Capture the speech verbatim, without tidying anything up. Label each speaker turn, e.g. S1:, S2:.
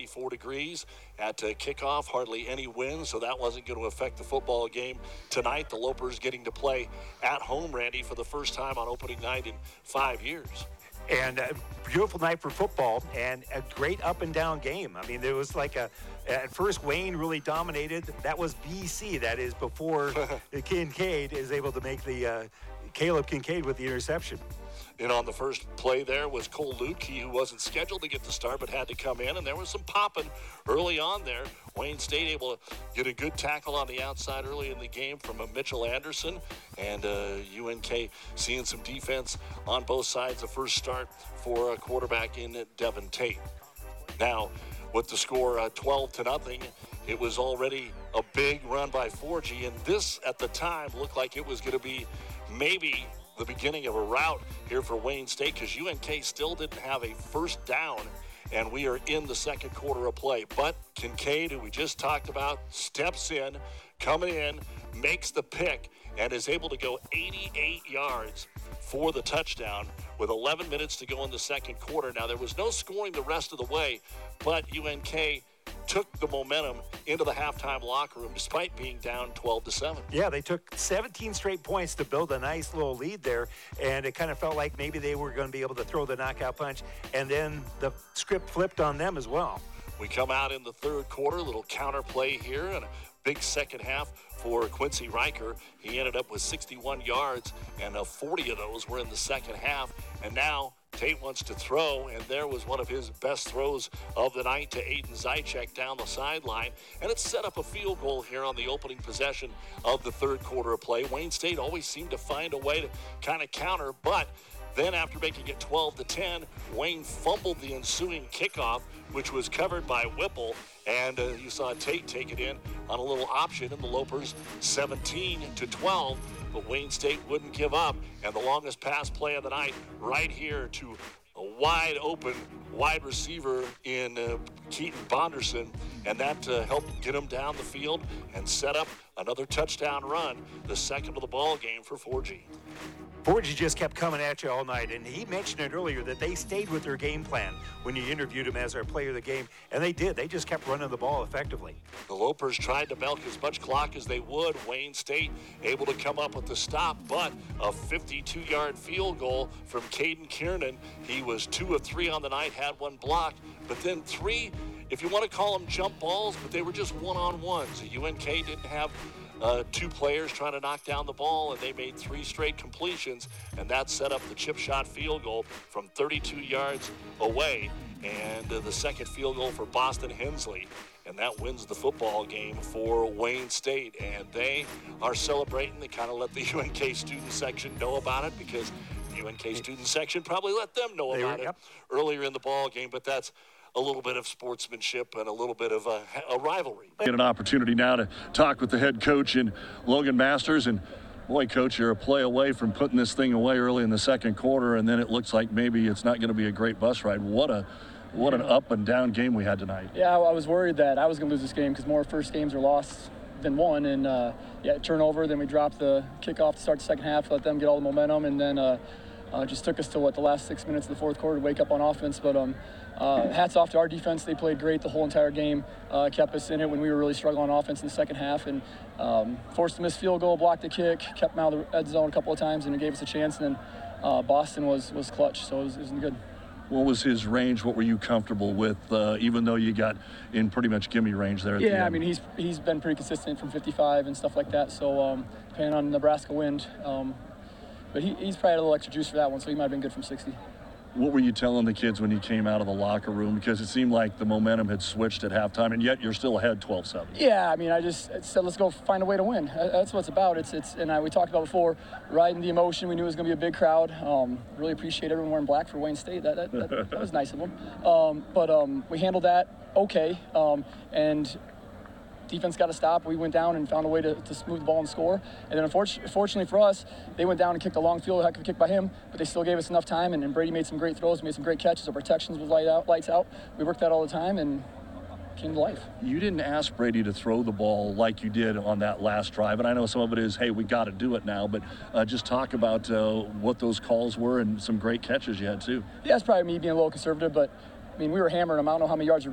S1: ninety-four degrees at uh, kickoff, hardly any wind, so that wasn't going to affect the football game tonight. The Lopers getting to play at home, Randy, for the first time on opening night in five years.
S2: And a beautiful night for football and a great up and down game. I mean, there was like a, at first Wayne really dominated. That was B C, that is before Kincaid is able to make the, uh, Caleb Kincaid with the interception.
S1: And on the first play there was Cole Lutke, who wasn't scheduled to get the start but had to come in, and there was some popping early on there. Wayne State able to get a good tackle on the outside early in the game from uh, Mitchell Anderson, and uh, U N K seeing some defense on both sides. The first start for a quarterback in Devin Tate. Now, with the score uh, twelve to nothing, it was already a big run by four G, and this at the time looked like it was going to be maybe the beginning of a rout here for Wayne State, because U N K still didn't have a first down, and we are in the second quarter of play. But Kincaid, who we just talked about, steps in, coming in, makes the pick, and is able to go eighty-eight yards for the touchdown with eleven minutes to go in the second quarter. Now, there was no scoring the rest of the way, but U N K took the momentum into the halftime locker room despite being down twelve to seven.
S2: Yeah, they took seventeen straight points to build a nice little lead there, and it kind of felt like maybe they were going to be able to throw the knockout punch, and then the script flipped on them as well.
S1: We come out in the third quarter, little counter play here, and a big second half for Quincy Riker. He ended up with sixty-one yards, and uh, forty of those were in the second half, and now Tate wants to throw, and there was one of his best throws of the night to Aiden Zychek down the sideline, and it set up a field goal here on the opening possession of the third quarter of play. Wayne State always seemed to find a way to kind of counter, but then after making it twelve to ten, Wayne fumbled the ensuing kickoff, which was covered by Whipple, and uh, you saw Tate take it in on a little option, and the Lopers seventeen to twelve. But Wayne State wouldn't give up, and the longest pass play of the night right here to a wide open wide receiver in uh, Keaton Bonderson, and that uh, helped get him down the field and set up another touchdown run, the second of the ball game for four G.
S2: four G just kept coming at you all night, and he mentioned it earlier that they stayed with their game plan when you interviewed him as our player of the game, and they did. They just kept running the ball effectively.
S1: The Lopers tried to milk as much clock as they would. Wayne State able to come up with the stop, but a fifty-two-yard field goal from Caden Kiernan. He was two of three on the night, had one blocked, but then three, if you want to call them jump balls, but they were just one-on-ones. U N K didn't have Uh, two players trying to knock down the ball, and they made three straight completions, and that set up the chip shot field goal from thirty-two yards away, and uh, the second field goal for Boston Hensley, and that wins the football game for Wayne State, and they are celebrating. They kind of let the U N K student section know about it, because the U N K student section probably let them know
S2: They
S1: about
S2: were,
S1: it
S2: yep.
S1: earlier in the ball game, but that's a little bit of sportsmanship and a little bit of a, a rivalry.
S3: Get an opportunity now to talk with the head coach in Logan Masters, and boy, coach, you're a play away from putting this thing away early in the second quarter, and then it looks like maybe it's not going to be a great bus ride. What a what an up and down game we had tonight.
S4: Yeah, I was worried that I was going to lose this game because more first games are lost than won, and uh, yeah, turnover. Then we dropped the kickoff to start the second half, let them get all the momentum, and then uh, uh, just took us to what the last six minutes of the fourth quarter to wake up on offense. But um. Uh, hats off to our defense. They played great the whole entire game, uh, kept us in it when we were really struggling on offense in the second half, and um, forced a missed field goal, blocked the kick, kept them out of the red zone a couple of times, and it gave us a chance. And then uh, Boston was was clutch, so it was, it was good.
S3: What was his range? What were you comfortable with, uh, even though you got in pretty much gimme range there at
S4: yeah,
S3: the end?
S4: I mean, he's he's been pretty consistent from fifty-five and stuff like that, so um, depending on Nebraska wind. Um, but he, he's probably had a little extra juice for that one, so he might have been good from sixty.
S3: What were you telling the kids when you came out of the locker room? Because it seemed like the momentum had switched at halftime, and yet you're still ahead twelve seven.
S4: Yeah, I mean, I just said, let's go find a way to win. That's what it's about. It's, it's, and I, we talked about before, riding the emotion. We knew it was going to be a big crowd. Um, really appreciate everyone wearing black for Wayne State. That, that, that, that was nice of them. Um, but um, we handled that okay, um, and defense got a stop. We went down and found a way to, to smooth the ball and score. And then unfortunately, fortunately for us, they went down and kicked a long field, heck of a kick by him, but they still gave us enough time, and, and Brady made some great throws, made some great catches. Our protections was light out, lights out. We worked that all the time and came to life.
S3: You didn't ask Brady to throw the ball like you did on that last drive, and I know some of it is, hey, we got to do it now, but uh, just talk about uh, what those calls were and some great catches you had too.
S4: Yeah, it's probably me being a little conservative, but I mean, we were hammering them. I don't know how many yards